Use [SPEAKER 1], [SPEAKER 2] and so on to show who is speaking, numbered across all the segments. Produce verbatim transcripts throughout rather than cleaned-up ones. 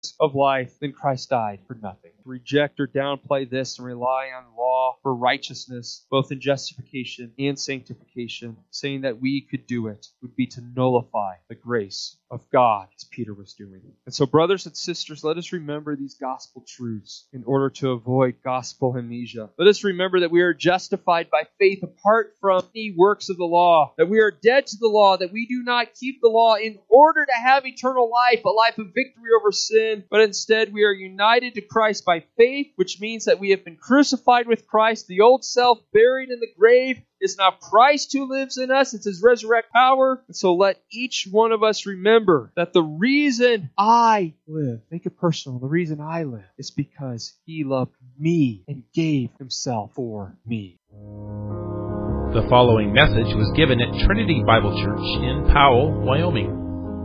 [SPEAKER 1] of life, then Christ died for nothing. To reject or downplay this and rely on law for righteousness, both in justification and sanctification, saying that we could do it, would be to nullify the grace of God, as Peter was doing. And so, brothers and sisters, let us remember these gospel truths in order to avoid gospel amnesia. Let us remember that we are justified by faith apart from any works of the law, that we are dead to the law, that we do not keep the law in order to have eternal life, a life of victory over sin, but instead we are united to Christ by faith, which means that we have been crucified with Christ, the old self buried in the grave. It's now Christ who lives in us. It's His resurrect power. And so let each one of us remember that the reason I live, make it personal, the reason I live is because He loved me and gave Himself for me.
[SPEAKER 2] The following message was given at Trinity Bible Church in Powell, Wyoming.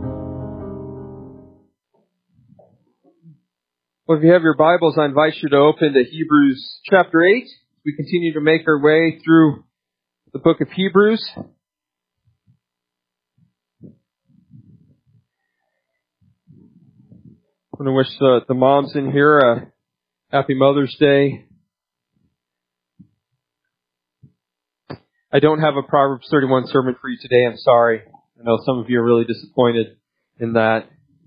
[SPEAKER 3] Well, if you have your Bibles, I invite you to open to Hebrews chapter eight. We continue to make our way through the book of Hebrews. I want to wish the, the moms in here a happy Mother's Day. I don't have a Proverbs thirty-one sermon for you today. I'm sorry. I know some of you are really disappointed in that.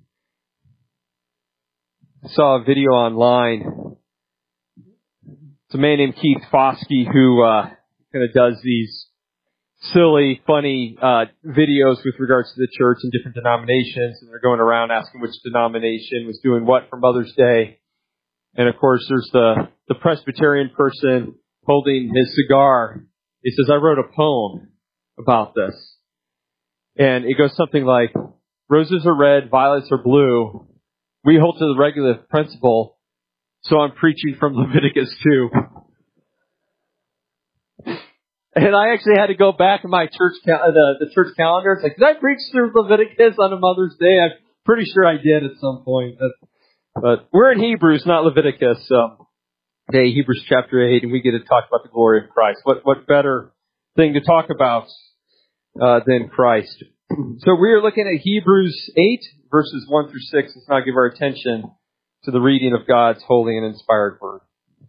[SPEAKER 3] I saw a video online. It's a man named Keith Foskey who uh, kind of does these silly, funny uh, videos with regards to the church and different denominations, and they're going around asking which denomination was doing what for Mother's Day. And of course, there's the, the Presbyterian person holding his cigar. He says, I wrote a poem about this. And it goes something like, roses are red, violets are blue. We hold to the regular principle, so I'm preaching from Leviticus two. And I actually had to go back in my church cal- the, the church calendar. It's like, did I preach through Leviticus on a Mother's Day? I'm pretty sure I did at some point. But, but we're in Hebrews, not Leviticus. So, okay, Hebrews chapter eight, and we get to talk about the glory of Christ. What what better thing to talk about uh, than Christ? So we are looking at Hebrews eight, verses one through six. Let's now give our attention to the reading of God's holy and inspired word.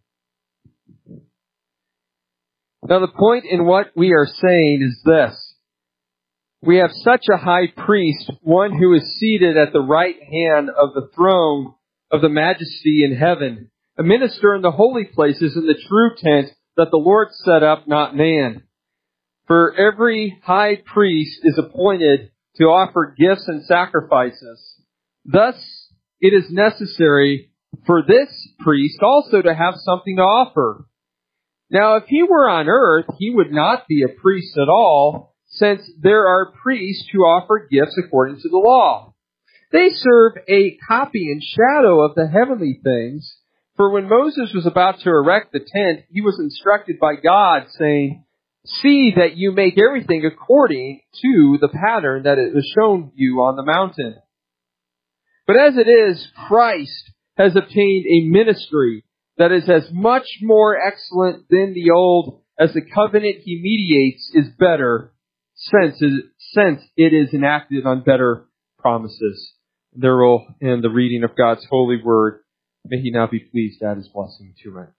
[SPEAKER 3] Now the point in what we are saying is this. We have such a high priest, one who is seated at the right hand of the throne of the majesty in heaven, a minister in the holy places in the true tent that the Lord set up, not man. For every high priest is appointed to offer gifts and sacrifices. Thus, it is necessary for this priest also to have something to offer. Now, if he were on earth, he would not be a priest at all, since there are priests who offer gifts according to the law. They serve a copy and shadow of the heavenly things. For when Moses was about to erect the tent, he was instructed by God, saying, see that you make everything according to the pattern that it was shown you on the mountain. But as it is, Christ has obtained a ministry that is as much more excellent than the old, as the covenant he mediates is better, since it, since it is enacted on better promises. There will end the reading of God's holy word. May He now be pleased to add His blessing to it.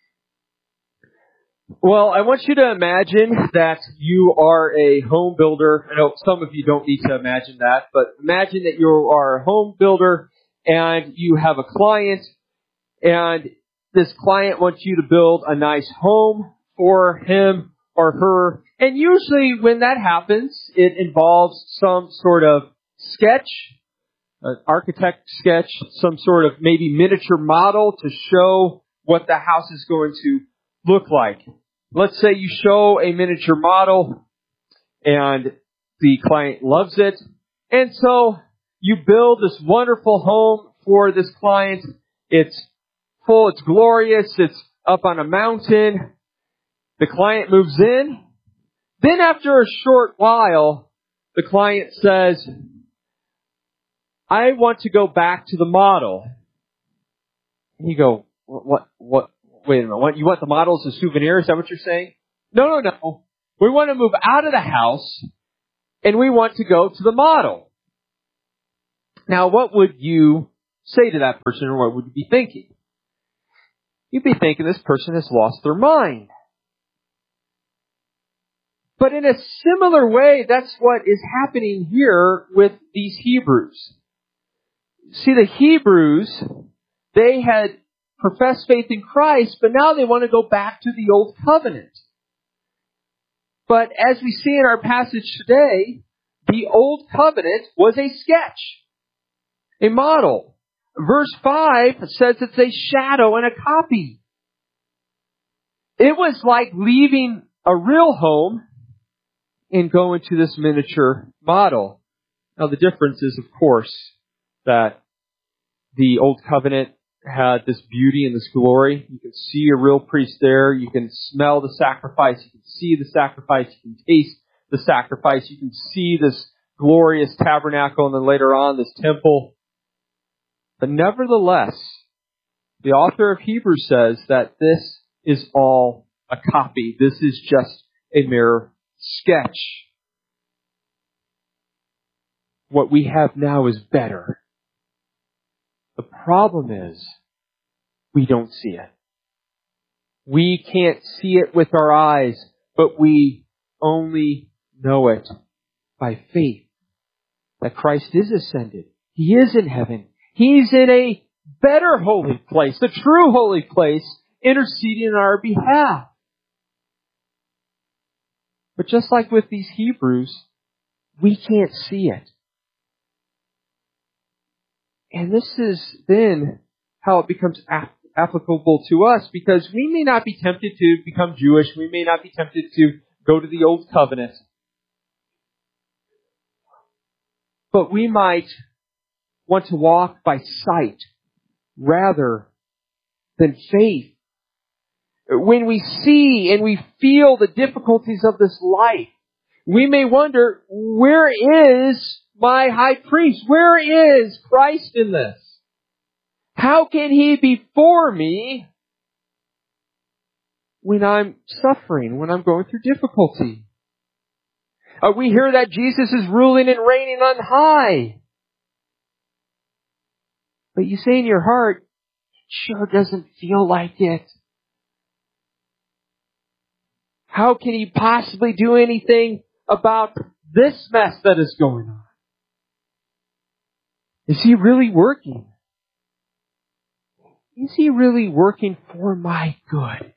[SPEAKER 3] Well, I want you to imagine that you are a home builder. I know some of you don't need to imagine that, but imagine that you are a home builder and you have a client, and this client wants you to build a nice home for him or her. And usually when that happens, it involves some sort of sketch, an architect sketch, some sort of maybe miniature model to show what the house is going to look like. Let's say you show a miniature model and the client loves it. And so you build this wonderful home for this client. It's full, it's glorious, it's up on a mountain. The client moves in. Then after a short while, the client says, I want to go back to the model. And you go, what, what, wait a minute, what, you want the model as a souvenir? Is that what you're saying? No, no, no. We want to move out of the house and we want to go to the model. Now, what would you say to that person, or what would you be thinking? You'd be thinking this person has lost their mind. But in a similar way, that's what is happening here with these Hebrews. See, the Hebrews, they had professed faith in Christ, but now they want to go back to the old covenant. But as we see in our passage today, the old covenant was a sketch, a model. Verse five says it's a shadow and a copy. It was like leaving a real home and going to this miniature model. Now the difference is, of course, that the old covenant had this beauty and this glory. You can see a real priest there. You can smell the sacrifice. You can see the sacrifice. You can taste the sacrifice. You can see this glorious tabernacle and then later on this temple. But nevertheless, the author of Hebrews says that this is all a copy. This is just a mere sketch. What we have now is better. The problem is, we don't see it. We can't see it with our eyes, but we only know it by faith. That Christ is ascended. He is in heaven. He's in a better holy place, the true holy place, interceding on our behalf. But just like with these Hebrews, we can't see it. And this is then how it becomes ap- applicable to us, because we may not be tempted to become Jewish. We may not be tempted to go to the Old Covenant. But we might want to walk by sight rather than faith. When we see and we feel the difficulties of this life, we may wonder, where is my high priest? Where is Christ in this? How can He be for me when I'm suffering, when I'm going through difficulty? Uh, we hear that Jesus is ruling and reigning on high. But you say in your heart, it sure doesn't feel like it. How can He possibly do anything about this mess that is going on? Is He really working? Is He really working for my good?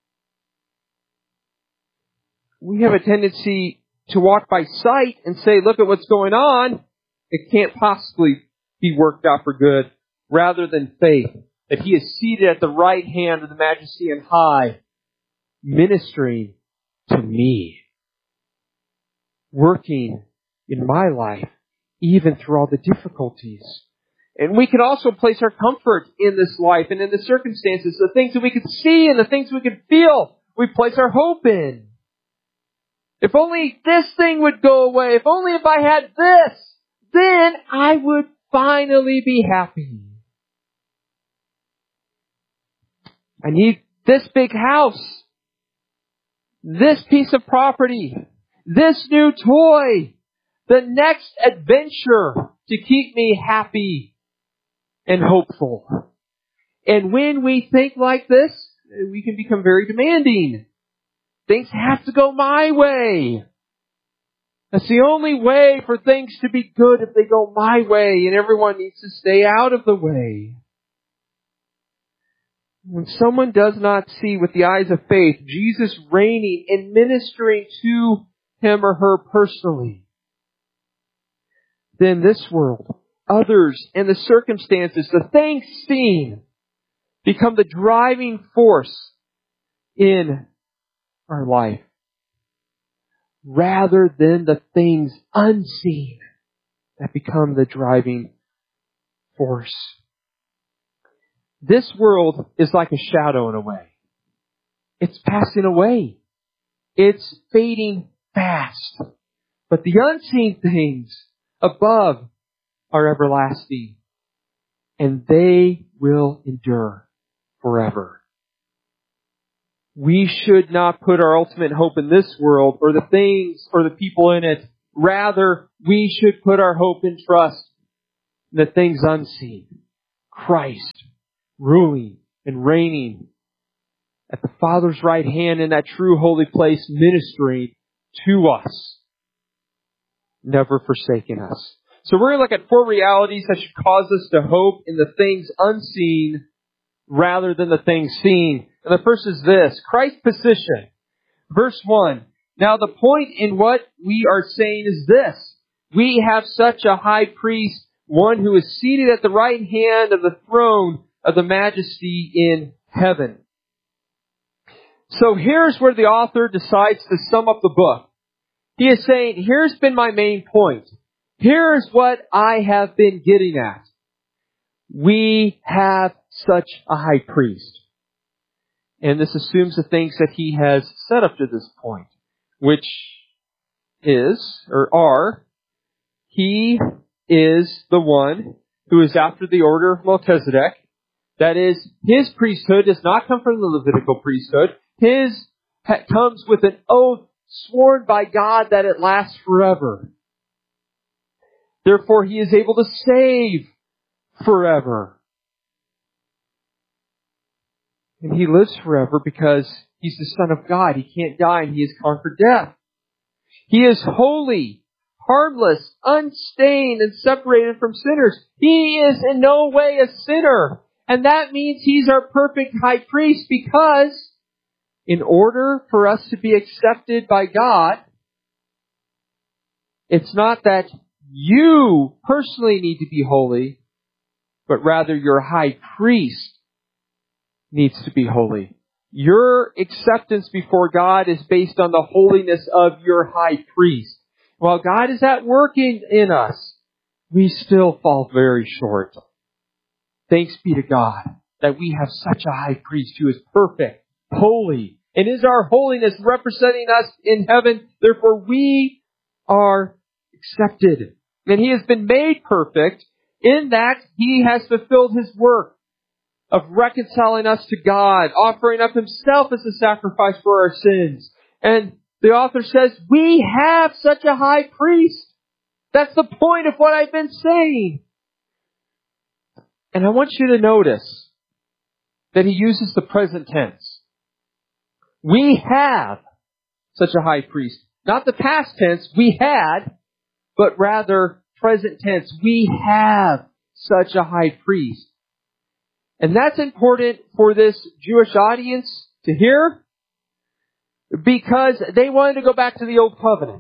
[SPEAKER 3] We have a tendency to walk by sight and say, look at what's going on. It can't possibly be worked out for good, rather than faith, that He is seated at the right hand of the Majesty on high, ministering to me, working in my life, even through all the difficulties. And we can also place our comfort in this life and in the circumstances, the things that we can see and the things we can feel, we place our hope in. If only this thing would go away, if only if I had this, then I would finally be happy. I need this big house, this piece of property, this new toy, the next adventure to keep me happy and hopeful. And when we think like this, we can become very demanding. Things have to go my way. That's the only way for things to be good, if they go my way, and everyone needs to stay out of the way. When someone does not see with the eyes of faith Jesus reigning and ministering to him or her personally, then this world, others, and the circumstances, the things seen, become the driving force in our life, rather than the things unseen that become the driving force. This world is like a shadow in a way. It's passing away. It's fading fast. But the unseen things above are everlasting, and they will endure forever. We should not put our ultimate hope in this world or the things or the people in it. Rather, we should put our hope and trust in the things unseen. Christ ruling and reigning at the Father's right hand in that true holy place, ministering to us, never forsaking us. So we're going to look at four realities that should cause us to hope in the things unseen rather than the things seen. And the first is this, Christ's position. Verse one, now the point in what we are saying is this, we have such a high priest, one who is seated at the right hand of the throne of the majesty in heaven. So here's where the author decides to sum up the book. He is saying, here's been my main point. Here's what I have been getting at. We have such a high priest. And this assumes the things that he has said up to this point, which is, or are, he is the one who is after the order of Melchizedek. That is, his priesthood does not come from the Levitical priesthood. His comes with an oath sworn by God that it lasts forever. Therefore, he is able to save forever. And he lives forever because he's the Son of God. He can't die and he has conquered death. He is holy, harmless, unstained, and separated from sinners. He is in no way a sinner. And that means he's our perfect high priest because in order for us to be accepted by God, it's not that you personally need to be holy, but rather your high priest needs to be holy. Your acceptance before God is based on the holiness of your high priest. While God is at work in, in us, we still fall very short. Thanks be to God that we have such a high priest who is perfect, holy, and is our holiness representing us in heaven. Therefore, we are accepted. And he has been made perfect in that he has fulfilled his work of reconciling us to God, offering up himself as a sacrifice for our sins. And the author says, we have such a high priest. That's the point of what I've been saying. And I want you to notice that he uses the present tense. We have such a high priest. Not the past tense, we had, but rather present tense. We have such a high priest. And that's important for this Jewish audience to hear because they wanted to go back to the Old Covenant.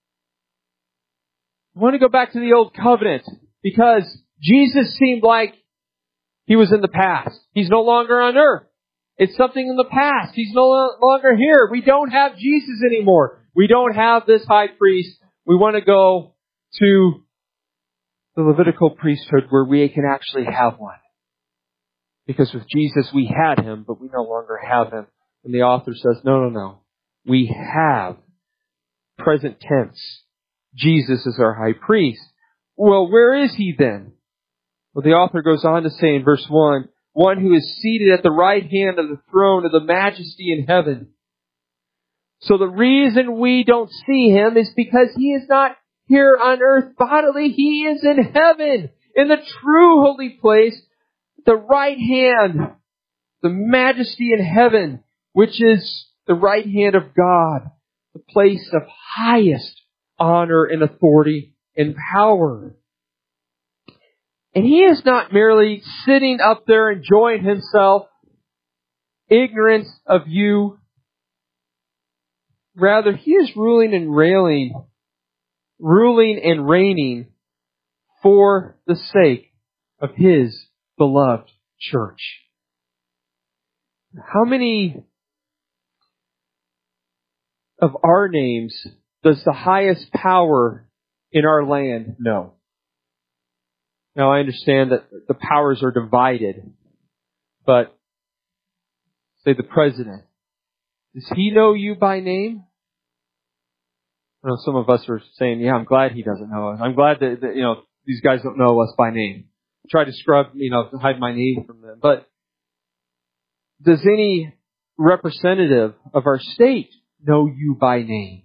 [SPEAKER 3] They wanted to go back to the Old Covenant because Jesus seemed like he was in the past. He's no longer on earth. It's something in the past. He's no longer here. We don't have Jesus anymore. We don't have this high priest. We want to go to the Levitical priesthood where we can actually have one. Because with Jesus we had him, but we no longer have him. And the author says, no, no, no. We have, present tense, Jesus is our high priest. Well, where is he then? Well, the author goes on to say in verse one, one who is seated at the right hand of the throne of the majesty in heaven. So the reason we don't see him is because he is not here on earth bodily. He is in heaven, in the true holy place, the right hand, the majesty in heaven, which is the right hand of God, the place of highest honor and authority and power. And he is not merely sitting up there enjoying himself, ignorant of you. Rather, he is ruling and railing, ruling and reigning for the sake of his beloved church. How many of our names does the highest power in our land know? Now, I understand that the powers are divided, but say the president, does he know you by name? I know some of us are saying, yeah, I'm glad he doesn't know us. I'm glad that, that you know, these guys don't know us by name. Try to scrub, you know, to hide my name from them. But does any representative of our state know you by name?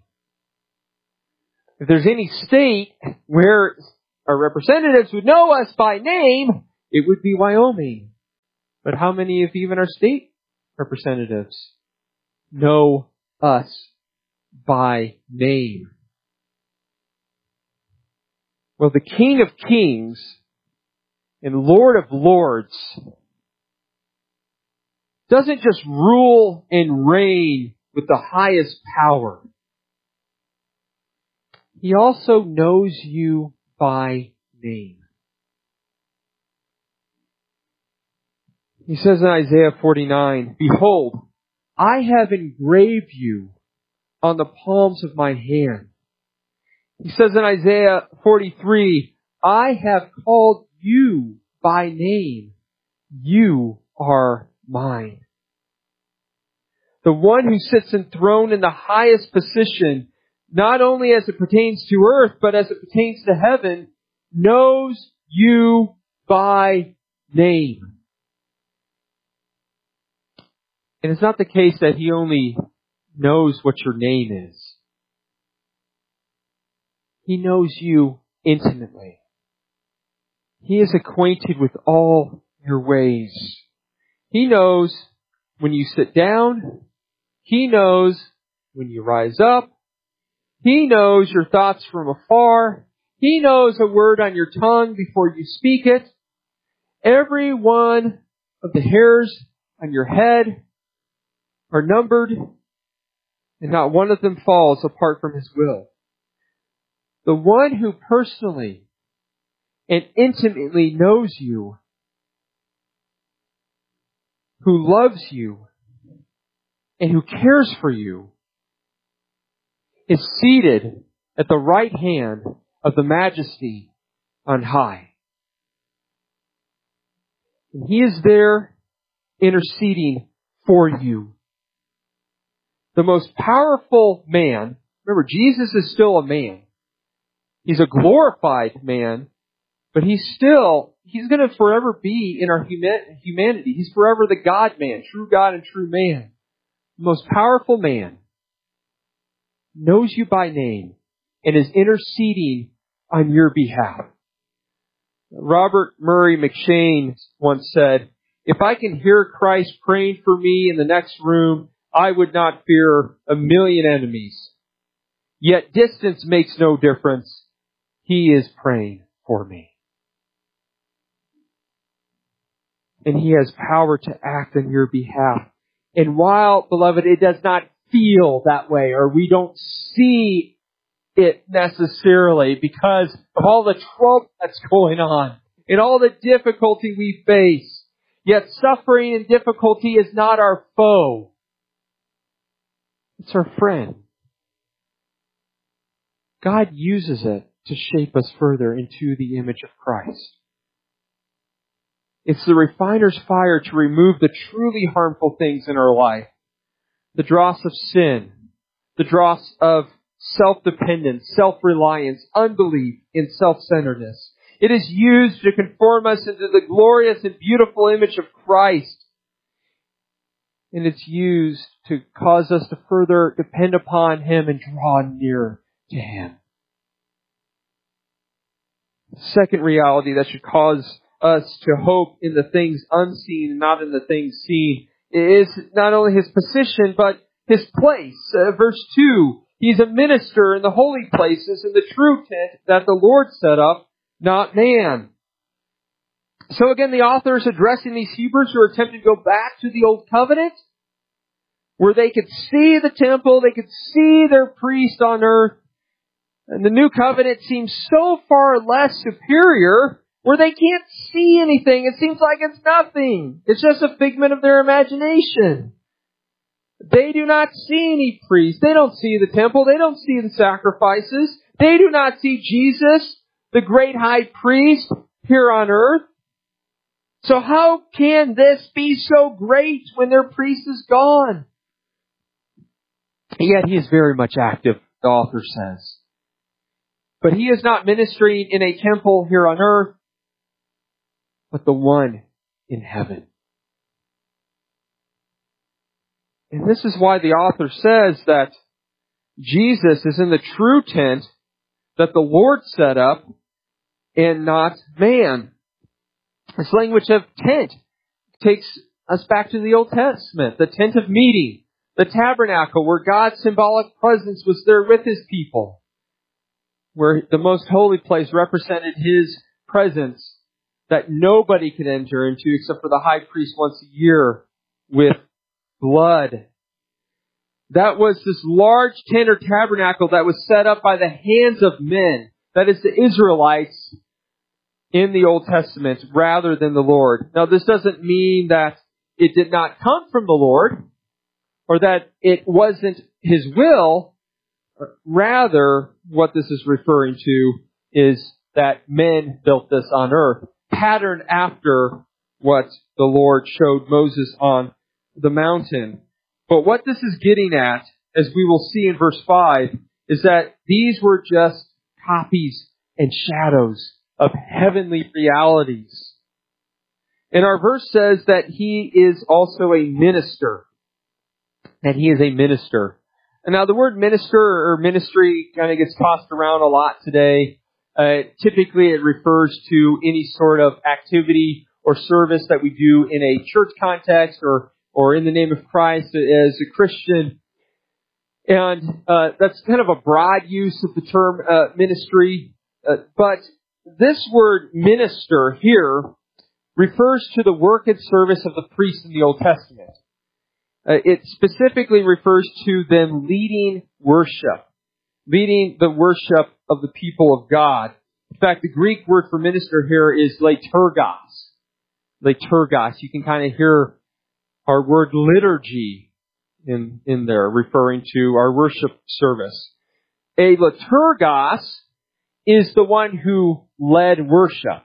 [SPEAKER 3] If there's any state where our representatives would know us by name, it would be Wyoming. But how many of even our state representatives know us by name? Well, the King of Kings and Lord of Lords doesn't just rule and reign with the highest power. He also knows you by name. He says in Isaiah forty-nine, "Behold, I have engraved you on the palms of my hand." He says in Isaiah forty-three, "I have called you by name. You are mine." The one who sits enthroned in the highest position, not only as it pertains to earth, but as it pertains to heaven, knows you by name. And it's not the case that He only knows what your name is. He knows you intimately. He is acquainted with all your ways. He knows when you sit down. He knows when you rise up. He knows your thoughts from afar. He knows a word on your tongue before you speak it. Every one of the hairs on your head are numbered, and not one of them falls apart from His will. The one who personally and intimately knows you, who loves you, and who cares for you, is seated at the right hand of the Majesty on high. And He is there interceding for you. The most powerful man, remember, Jesus is still a man. He's a glorified man, but he's still, he's going to forever be in our humanity. He's forever the God-man, true God and true man. The most powerful man knows you by name and is interceding on your behalf. Robert Murray McShane once said, "If I can hear Christ praying for me in the next room, I would not fear a million enemies. Yet distance makes no difference. He is praying for me." And He has power to act on your behalf. And while, beloved, it does not feel that way, or we don't see it necessarily because of all the trouble that's going on and all the difficulty we face, yet suffering and difficulty is not our foe. It's our friend. God uses it to shape us further into the image of Christ. It's the refiner's fire to remove the truly harmful things in our life. The dross of sin, the dross of self-dependence, self-reliance, unbelief, and self-centeredness. It is used to conform us into the glorious and beautiful image of Christ. And it's used to cause us to further depend upon Him and draw nearer to Him. The second reality that should cause us to hope in the things unseen and not in the things seen is not only His position, but His place. Uh, verse two, He's a minister in the holy places in the true tent that the Lord set up, not man. So again, the author is addressing these Hebrews who are attempting to go back to the Old Covenant, where they could see the temple, they could see their priest on earth, and the New Covenant seems so far less superior, where they can't see anything. It seems like it's nothing. It's just a figment of their imagination. They do not see any priest. They don't see the temple. They don't see the sacrifices. They do not see Jesus, the great high priest, here on earth. So how can this be so great when their priest is gone? Yet He is very much active, the author says. But He is not ministering in a temple here on earth, but the one in heaven. And this is why the author says that Jesus is in the true tent that the Lord set up and not man. This language of tent takes us back to the Old Testament, the tent of meeting, the tabernacle where God's symbolic presence was there with His people, where the most holy place represented His presence that nobody could enter into except for the high priest once a year with blood. That was this large tent or tabernacle that was set up by the hands of men, that is the Israelites in the Old Testament rather than the Lord. Now this doesn't mean that it did not come from the Lord or that it wasn't His will. Rather, what this is referring to is that men built this on earth, patterned after what the Lord showed Moses on the mountain. But what this is getting at, as we will see in verse five, is that these were just copies and shadows of heavenly realities. And our verse says that He is also a minister. That He is a minister. And now the word minister or ministry kind of gets tossed around a lot today. Uh, typically it refers to any sort of activity or service that we do in a church context or or in the name of Christ as a Christian. And uh, that's kind of a broad use of the term uh, ministry. Uh, but this word minister here refers to the work and service of the priests in the Old Testament. Uh, it specifically refers to them leading worship, leading the worship of the people of God. In fact, the Greek word for minister here is liturgos. Liturgos. You can kind of hear our word liturgy in, in there, referring to our worship service. A liturgos is the one who led worship.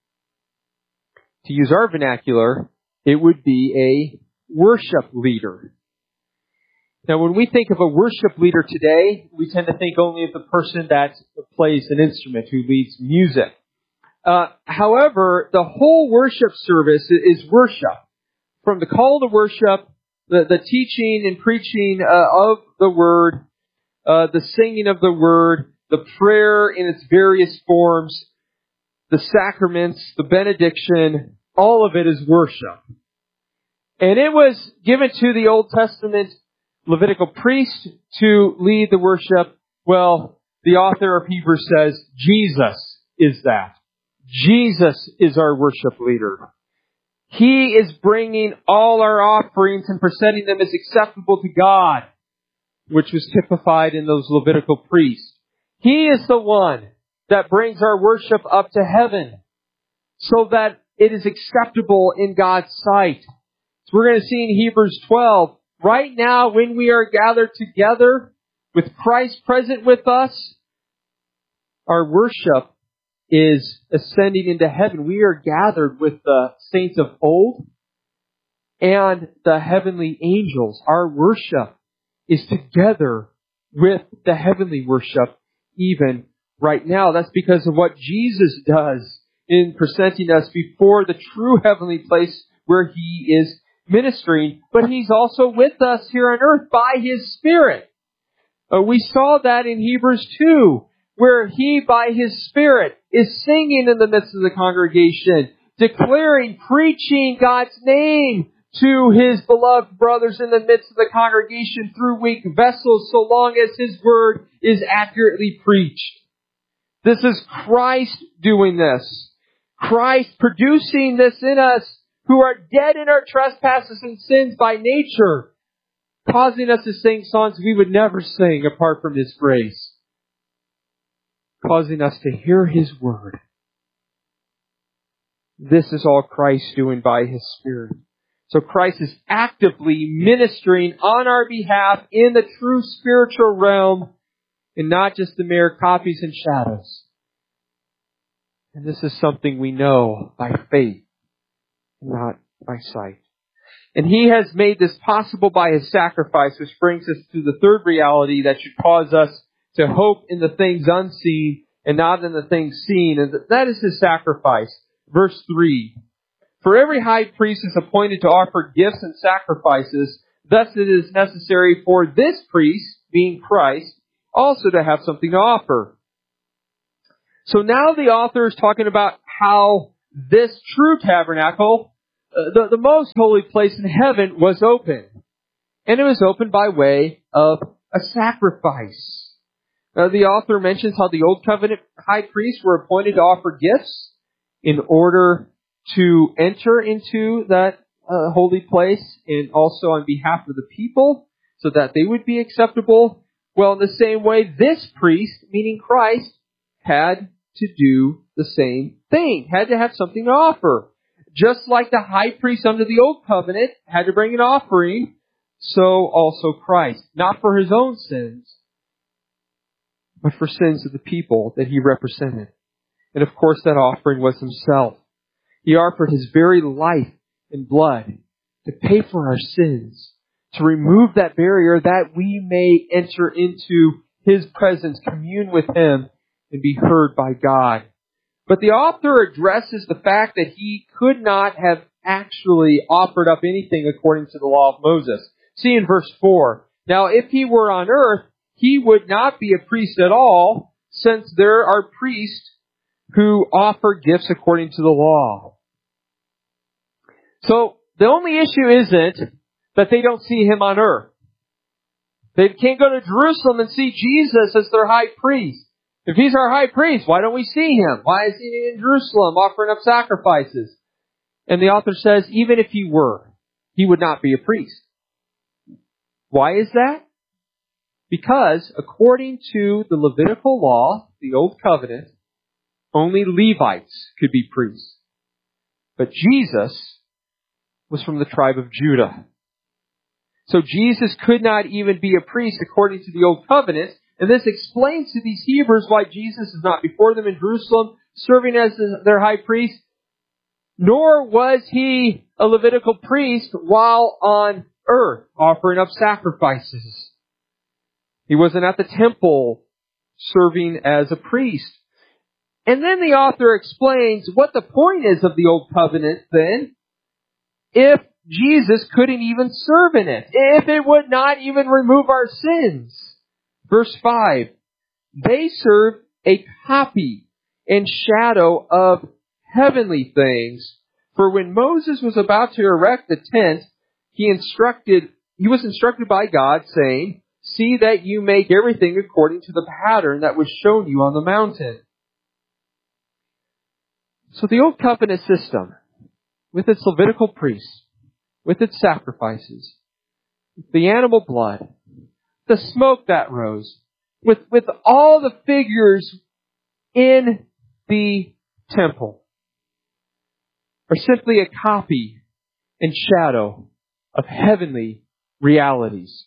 [SPEAKER 3] To use our vernacular, it would be a worship leader. Now, when we think of a worship leader today, we tend to think only of the person that plays an instrument, who leads music. Uh, however, the whole worship service is worship. From the call to worship, the, the teaching and preaching uh, of the Word, uh, the singing of the Word, the prayer in its various forms, the sacraments, the benediction, all of it is worship. And it was given to the Old Testament Levitical priest to lead the worship. Well, the author of Hebrews says Jesus is that. Jesus is our worship leader. He is bringing all our offerings and presenting them as acceptable to God, which was typified in those Levitical priests. He is the one that brings our worship up to heaven so that it is acceptable in God's sight. So we're going to see in Hebrews twelve, right now when we are gathered together with Christ present with us, our worship is ascending into heaven. We are gathered with the saints of old and the heavenly angels. Our worship is together with the heavenly worship even right now. That's because of what Jesus does in presenting us before the true heavenly place where He is ministering. But He's also with us here on earth by His Spirit. Uh, we saw that in Hebrews two, where He, by His Spirit, is singing in the midst of the congregation, declaring, preaching God's name to His beloved brothers in the midst of the congregation through weak vessels, so long as His word is accurately preached. This is Christ doing this. Christ producing this in us, who are dead in our trespasses and sins by nature, causing us to sing songs we would never sing apart from His grace, causing us to hear His word. This is all Christ doing by His Spirit. So Christ is actively ministering on our behalf in the true spiritual realm and not just the mere copies and shadows. And this is something we know by faith, not by sight. And He has made this possible by His sacrifice, which brings us to the third reality that should cause us to hope in the things unseen and not in the things seen. And that is His sacrifice. Verse three. For every high priest is appointed to offer gifts and sacrifices. Thus it is necessary for this priest, being Christ, also to have something to offer. So now the author is talking about how this true tabernacle, uh, the, the most holy place in heaven, was open. And it was opened by way of a sacrifice. Uh, the author mentions how the Old Covenant high priests were appointed to offer gifts in order to enter into that uh, holy place, and also on behalf of the people, so that they would be acceptable. Well, in the same way, this priest, meaning Christ, had to do the same thing, had to have something to offer. Just like the high priest under the Old Covenant had to bring an offering, so also Christ. Not for his own sins, but for sins of the people that he represented. And of course, that offering was himself. He offered his very life and blood to pay for our sins, to remove that barrier that we may enter into his presence, commune with him, and be heard by God. But the author addresses the fact that he could not have actually offered up anything according to the law of Moses. See in verse four. Now, if he were on earth, he would not be a priest at all, since there are priests who offer gifts according to the law. So, the only issue isn't that they don't see him on earth. They can't go to Jerusalem and see Jesus as their high priest. If he's our high priest, why don't we see him? Why is he in Jerusalem offering up sacrifices? And the author says, even if he were, he would not be a priest. Why is that? Because according to the Levitical law, the Old Covenant, only Levites could be priests. But Jesus was from the tribe of Judah. So Jesus could not even be a priest according to the Old Covenant. And this explains to these Hebrews why Jesus is not before them in Jerusalem, serving as their high priest. Nor was he a Levitical priest while on earth, offering up sacrifices. He wasn't at the temple serving as a priest. And then the author explains what the point is of the Old Covenant then, if Jesus couldn't even serve in it, if it would not even remove our sins. Verse five, they serve a copy and shadow of heavenly things. For when Moses was about to erect the tent, he instructed, he was instructed by God, saying, see that you make everything according to the pattern that was shown you on the mountain. So the Old Covenant system, with its Levitical priests, with its sacrifices, the animal blood, the smoke that rose, with, with all the figures in the temple, are simply a copy and shadow of heavenly realities.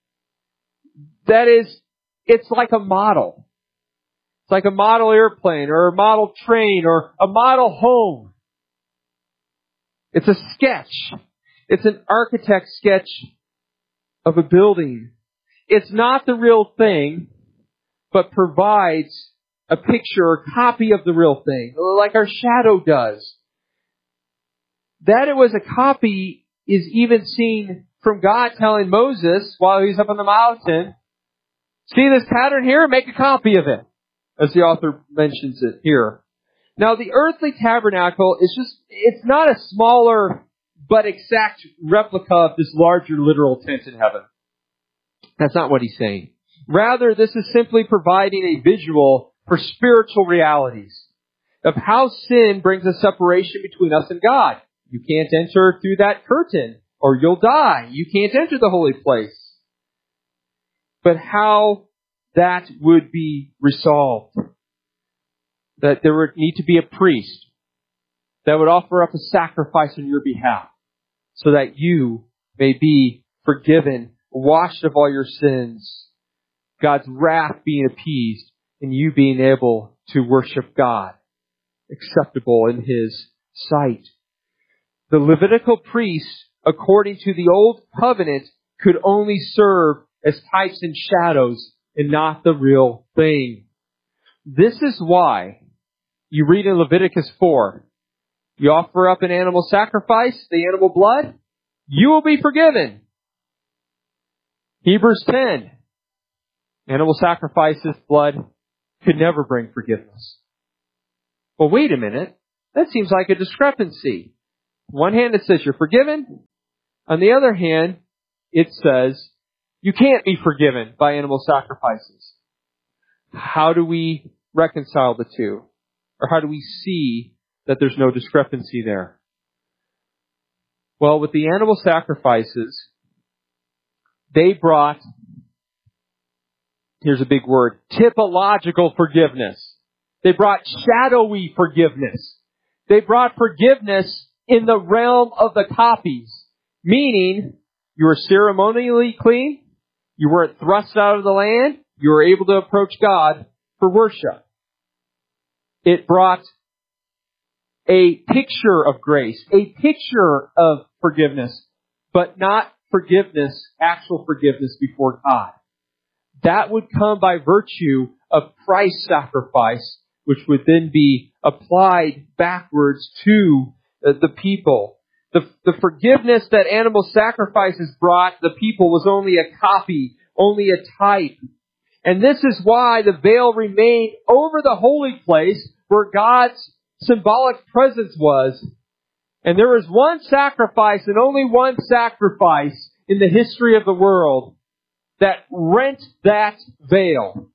[SPEAKER 3] That is, it's like a model. It's like a model airplane or a model train or a model home. It's a sketch. It's an architect's sketch of a building. It's not the real thing, but provides a picture or copy of the real thing, like our shadow does. That it was a copy is even seen from God telling Moses while he's up on the mountain, see this pattern here? Make a copy of it, as the author mentions it here. Now, the earthly tabernacle is just, it's not a smaller but exact replica of this larger literal tent in heaven. That's not what he's saying. Rather, this is simply providing a visual for spiritual realities of how sin brings a separation between us and God. You can't enter through that curtain or you'll die. You can't enter the holy place. But how that would be resolved. That there would need to be a priest that would offer up a sacrifice on your behalf so that you may be forgiven, washed of all your sins, God's wrath being appeased, and you being able to worship God, acceptable in His sight. The Levitical priests, according to the Old Covenant, could only serve as types and shadows and not the real thing. This is why you read in Leviticus four, you offer up an animal sacrifice, the animal blood, you will be forgiven. Hebrews ten, animal sacrifices, blood, could never bring forgiveness. Well, wait a minute. That seems like a discrepancy. On one hand, it says you're forgiven. On the other hand, it says you can't be forgiven by animal sacrifices. How do we reconcile the two? Or how do we see that there's no discrepancy there? Well, with the animal sacrifices, they brought, here's a big word, typological forgiveness. They brought shadowy forgiveness. They brought forgiveness in the realm of the copies, meaning you were ceremonially clean, you weren't thrust out of the land, you were able to approach God for worship. It brought a picture of grace, a picture of forgiveness, but not forgiveness, actual forgiveness before God. That would come by virtue of Christ's sacrifice, which would then be applied backwards to the people. The, the forgiveness that animal sacrifices brought the people was only a copy, only a type. And this is why the veil remained over the holy place where God's symbolic presence was. And there was one sacrifice and only one sacrifice in the history of the world that rent that veil.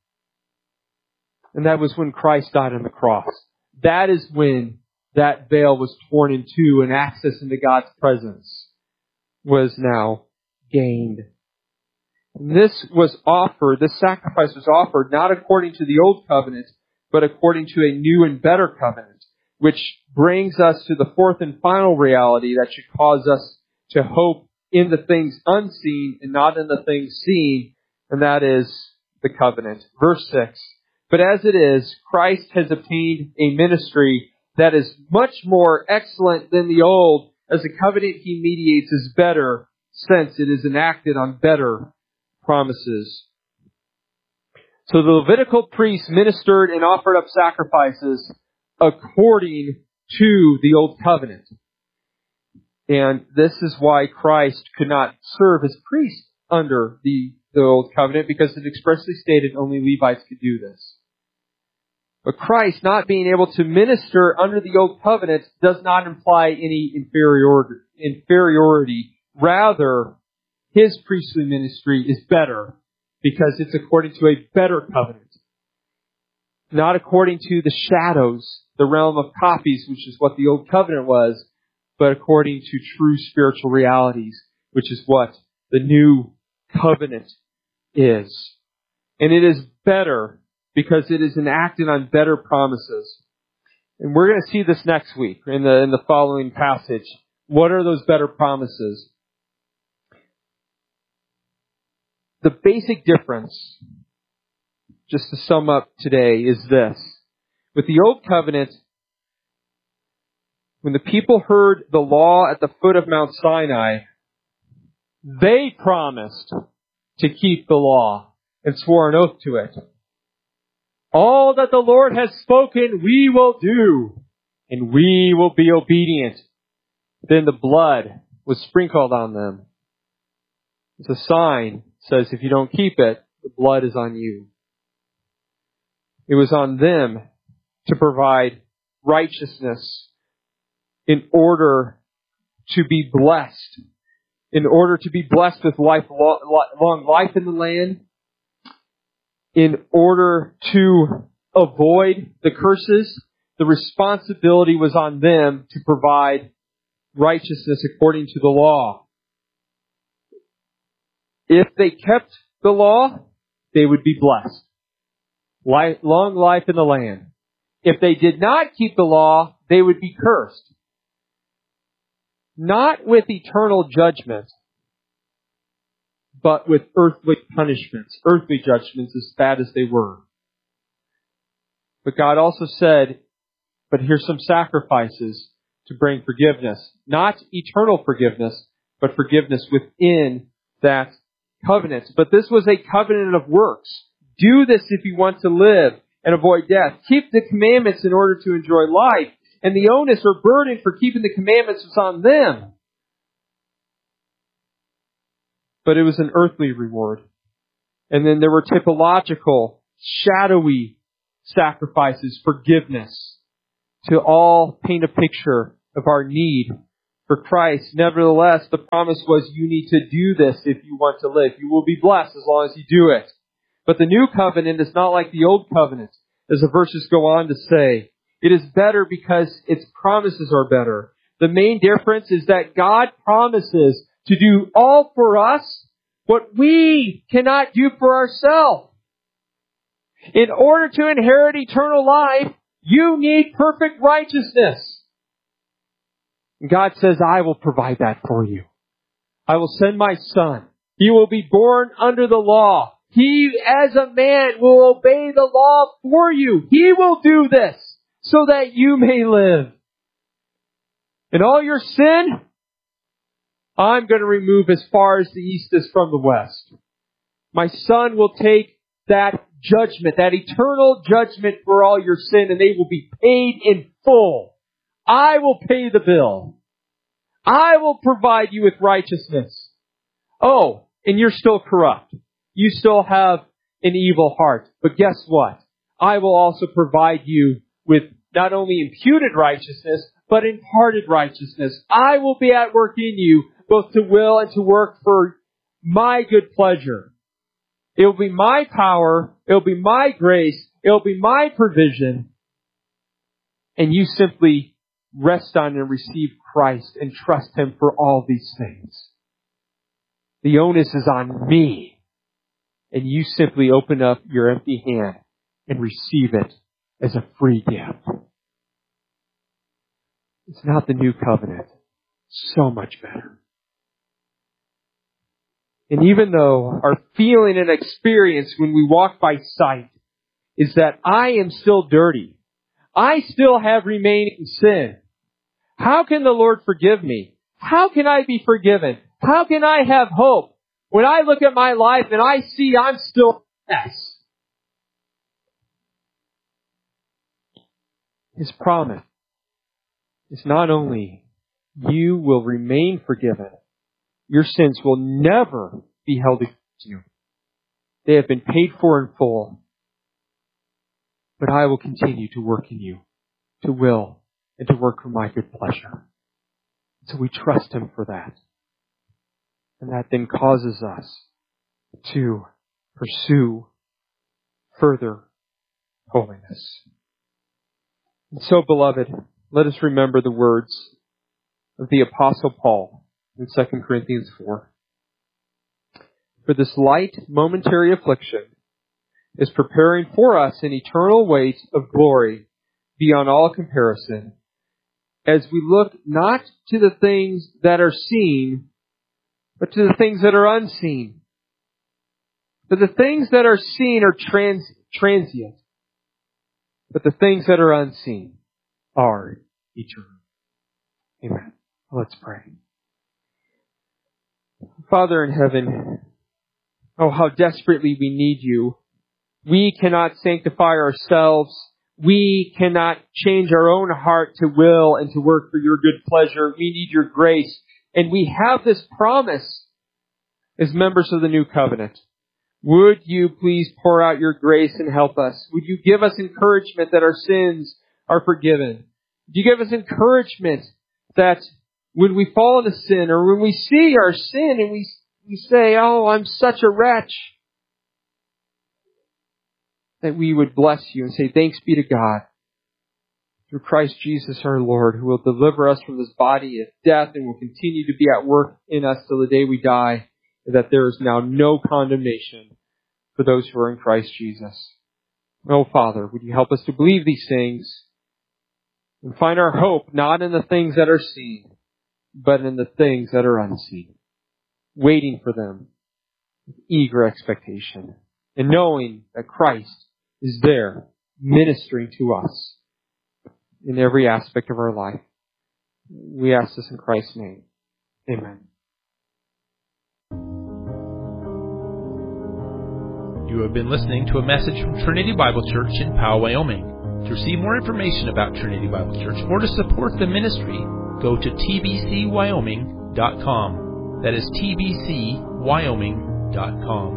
[SPEAKER 3] And that was when Christ died on the cross. That is when that veil was torn in two and access into God's presence was now gained. And this was offered, this sacrifice was offered not according to the old covenant, but according to a new and better covenant, which brings us to the fourth and final reality that should cause us to hope in the things unseen and not in the things seen, and that is the covenant. Verse six. But as it is, Christ has obtained a ministry that is much more excellent than the old, as the covenant he mediates is better, since it is enacted on better promises. So the Levitical priests ministered and offered up sacrifices according to the old covenant. And this is why Christ could not serve as priest under the, the old covenant, because it expressly stated only Levites could do this. But Christ not being able to minister under the old covenant does not imply any inferiority. inferiority. Rather, his priestly ministry is better because it's according to a better covenant. Not according to the shadows, the realm of copies, which is what the old covenant was, but according to true spiritual realities, which is what the new covenant is. And it is better because it is enacted on better promises. And we're going to see this next week in the, in the following passage. What are those better promises? The basic difference, just to sum up today, is this. With the old covenant, when the people heard the law at the foot of Mount Sinai, they promised to keep the law and swore an oath to it. All that the Lord has spoken, we will do, and we will be obedient. Then the blood was sprinkled on them. It's a sign, says if you don't keep it, the blood is on you. It was on them to provide righteousness in order to be blessed, in order to be blessed with life, long life in the land, in order to avoid the curses. The responsibility was on them to provide righteousness according to the law. If they kept the law, they would be blessed. Life, long life in the land. If they did not keep the law, they would be cursed. Not with eternal judgment, but with earthly punishments, earthly judgments as bad as they were. But God also said, but here's some sacrifices to bring forgiveness. Not eternal forgiveness, but forgiveness within that covenant. But this was a covenant of works. Do this if you want to live and avoid death. Keep the commandments in order to enjoy life. And the onus or burden for keeping the commandments was on them. But it was an earthly reward. And then there were typological, shadowy sacrifices, forgiveness. to all paint a picture of our need for Christ. Nevertheless, the promise was you need to do this if you want to live. You will be blessed as long as you do it. But the new covenant is not like the old covenant, as the verses go on to say. It is better because its promises are better. The main difference is that God promises to do all for us what we cannot do for ourselves. In order to inherit eternal life, you need perfect righteousness. God says, I will provide that for you. I will send my Son. He will be born under the law. He, as a man, will obey the law for you. He will do this so that you may live. And all your sin, I'm going to remove as far as the east is from the west. My Son will take that judgment, that eternal judgment for all your sin, and they will be paid in full. I will pay the bill. I will provide you with righteousness. Oh, and you're still corrupt. You still have an evil heart. But guess what? I will also provide you with not only imputed righteousness, but imparted righteousness. I will be at work in you, both to will and to work for my good pleasure. It will be my power. It will be my grace. It will be my provision. And you simply rest on and receive Christ and trust Him for all these things. The onus is on me. And you simply open up your empty hand and receive it as a free gift. It's not the new covenant. So much better. And even though our feeling and experience when we walk by sight is that I am still dirty, I still have remaining sin, how can the Lord forgive me? How can I be forgiven? How can I have hope when I look at my life and I see I'm still a mess? His promise is not only you will remain forgiven, your sins will never be held against you. They have been paid for in full. But I will continue to work in you, to will, and to work for my good pleasure. So we trust Him for that. And that then causes us to pursue further holiness. And so, beloved, let us remember the words of the Apostle Paul in Second Corinthians four. For this light momentary affliction is preparing for us an eternal weight of glory beyond all comparison, as we look not to the things that are seen, but to the things that are unseen. For the things that are seen are trans- transient, but the things that are unseen are eternal. Amen. Let's pray. Father in heaven, oh, how desperately we need you. We cannot sanctify ourselves. We cannot change our own heart to will and to work for your good pleasure. We need your grace. And we have this promise as members of the new covenant. Would you please pour out your grace and help us? Would you give us encouragement that our sins are forgiven? Would you give us encouragement that when we fall into sin or when we see our sin and we, we say, oh, I'm such a wretch, that we would bless you and say, thanks be to God through Christ Jesus our Lord, who will deliver us from this body of death and will continue to be at work in us till the day we die, and that there is now no condemnation for those who are in Christ Jesus. Oh, Father, would you help us to believe these things and find our hope not in the things that are seen, but in the things that are unseen, waiting for them with eager expectation and knowing that Christ is there ministering to us in every aspect of our life. We ask this in Christ's name. Amen.
[SPEAKER 2] You have been listening to a message from Trinity Bible Church in Powell, Wyoming. To receive more information about Trinity Bible Church or to support the ministry, go to t b c wyoming dot com. That is t b c wyoming dot com.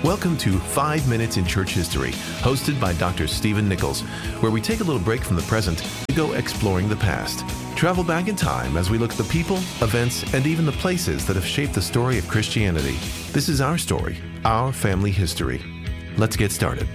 [SPEAKER 4] Welcome to Five Minutes in Church History, hosted by Doctor Stephen Nichols, where we take a little break from the present to go exploring the past. Travel back in time as we look at the people, events, and even the places that have shaped the story of Christianity. This is our story, our family history. Let's get started.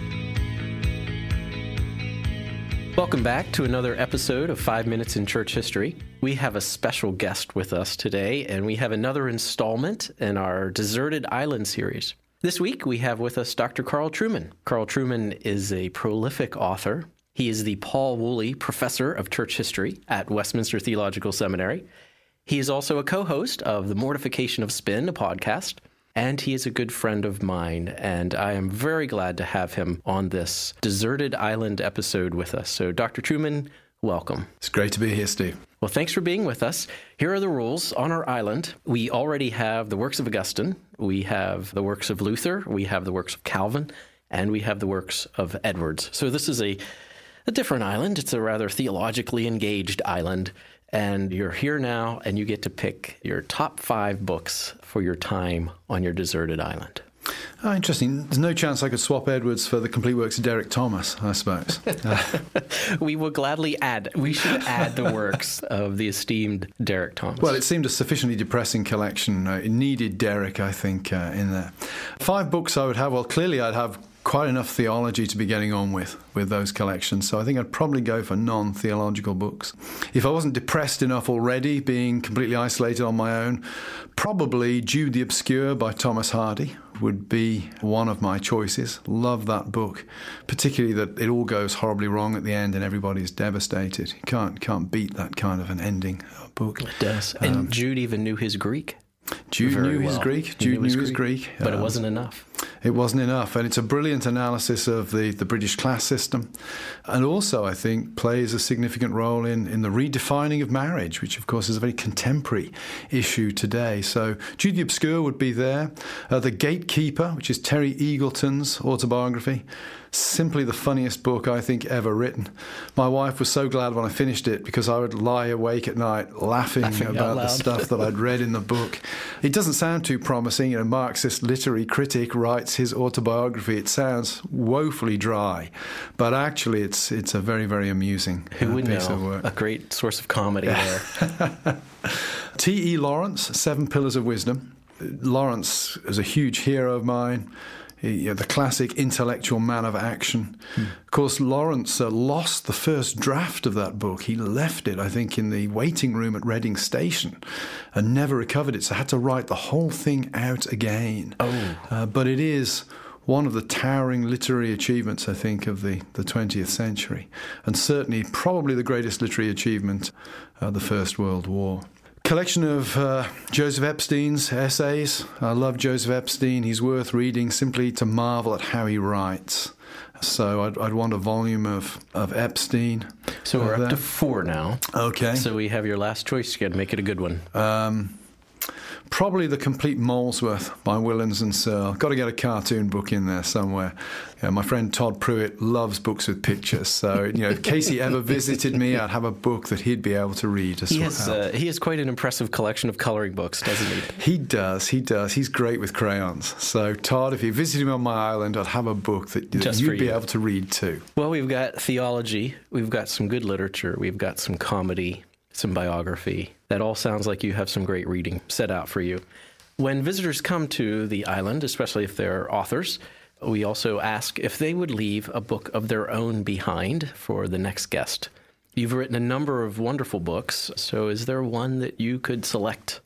[SPEAKER 5] Welcome back to another episode of Five Minutes in Church History. We have a special guest with us today, and we have another installment in our Deserted Island series. This week, we have with us Doctor Carl Trueman. Carl Trueman is a prolific author. He is the Paul Woolley Professor of Church History at Westminster Theological Seminary. He is also a co-host of The Mortification of Spin, a podcast, and he is a good friend of mine, and I am very glad to have him on this Deserted Island episode with us. So, Doctor Trueman, welcome.
[SPEAKER 6] It's great to be here, Steve.
[SPEAKER 5] Well, thanks for being with us. Here are the rules. On our island, we already have the works of Augustine, we have the works of Luther, we have the works of Calvin, and we have the works of Edwards. So this is a, a different island. It's a rather theologically engaged island, and you're here now, and you get to pick your top five books for your time on your deserted island.
[SPEAKER 6] Oh, interesting. There's no chance I could swap Edwards for the complete works of Derek Thomas, I suppose. Uh,
[SPEAKER 5] we will gladly add. We should add the works of the esteemed Derek Thomas.
[SPEAKER 6] Well, it seemed a sufficiently depressing collection. Uh, it needed Derek, I think, uh, in there. Five books I would have. Well, clearly I'd have quite enough theology to be getting on with, with those collections. So I think I'd probably go for non-theological books. If I wasn't depressed enough already, being completely isolated on my own, probably Jude the Obscure by Thomas Hardy would be one of my choices. Love that book, particularly that it all goes horribly wrong at the end and everybody's devastated. You can't, can't beat that kind of an ending book.
[SPEAKER 5] It does. And um, Jude even knew his Greek.
[SPEAKER 6] Jude
[SPEAKER 5] Very
[SPEAKER 6] knew
[SPEAKER 5] well.
[SPEAKER 6] his Greek. Jude knew his, knew his Greek. Greek.
[SPEAKER 5] But
[SPEAKER 6] um,
[SPEAKER 5] it wasn't enough.
[SPEAKER 6] It wasn't enough. And it's a brilliant analysis of the, the British class system. And also, I think, plays a significant role in, in the redefining of marriage, which, of course, is a very contemporary issue today. So Jude the Obscure would be there. Uh, The Gatekeeper, which is Terry Eagleton's autobiography. Simply the funniest book I think ever written. My wife was so glad when I finished it because I would lie awake at night laughing, laughing about the stuff that I'd read in the book. It doesn't sound too promising. A Marxist literary critic writes his autobiography. It sounds woefully dry, but actually it's it's a very, very amusing
[SPEAKER 5] Who would
[SPEAKER 6] uh, piece
[SPEAKER 5] know?
[SPEAKER 6] of work.
[SPEAKER 5] A great source of comedy there.
[SPEAKER 6] T E Lawrence, Seven Pillars of Wisdom. Lawrence is a huge hero of mine. He, you know, the classic intellectual man of action. Hmm. Of course, Lawrence uh, lost the first draft of that book. He left it, I think, in the waiting room at Reading Station and never recovered it, so had to write the whole thing out again.
[SPEAKER 5] Oh.
[SPEAKER 6] Uh, but it is one of the towering literary achievements, I think, of the, the twentieth century, and certainly probably the greatest literary achievement of the First World War. Collection of uh, Joseph Epstein's essays. I love Joseph Epstein. He's worth reading simply to marvel at how he writes. So I'd, I'd want a volume of, of Epstein.
[SPEAKER 5] So we're
[SPEAKER 6] uh,
[SPEAKER 5] up to four now.
[SPEAKER 6] Okay.
[SPEAKER 5] So we have your last choice again. Make it a good one.
[SPEAKER 6] Um, probably The Complete Molesworth by Willens and Searle. Got to get a cartoon book in there somewhere. Yeah, my friend Todd Pruitt loves books with pictures, so you know, if Casey ever visited me, I'd have a book that he'd be able to read.
[SPEAKER 5] He has, uh, he has quite an impressive collection of coloring books, doesn't he?
[SPEAKER 6] He does, he does. He's great with crayons. So, Todd, if you visited me on my island, I'd have a book that, that you'd you. be able to read too.
[SPEAKER 5] Well, we've got theology, we've got some good literature, we've got some comedy, some biography. That all sounds like you have some great reading set out for you. When visitors come to the island, especially if they're authors, we also ask if they would leave a book of their own behind for the next guest. You've written a number of wonderful books, so is there one that you could select?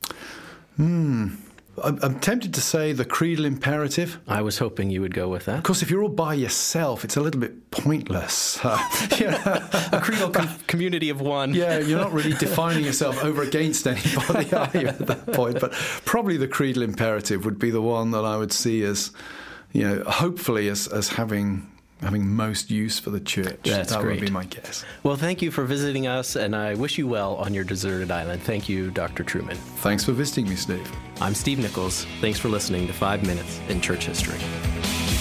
[SPEAKER 6] Hmm. I'm tempted to say The Creedal Imperative.
[SPEAKER 5] I was hoping you would go with that.
[SPEAKER 6] Of course, if you're all by yourself, it's a little bit pointless. Uh, you know,
[SPEAKER 5] a creedal com- community of one.
[SPEAKER 6] Yeah, you're not really defining yourself over against anybody, are you, at that point? But probably The Creedal Imperative would be the one that I would see as, you know, hopefully as, as having... having most use for the church.
[SPEAKER 5] That's
[SPEAKER 6] that
[SPEAKER 5] great.
[SPEAKER 6] would be my guess.
[SPEAKER 5] Well, thank you for visiting us, and I wish you well on your deserted island. Thank you, Doctor Trueman.
[SPEAKER 6] Thanks for visiting me, Steve.
[SPEAKER 5] I'm Steve Nichols. Thanks for listening to Five Minutes in Church History.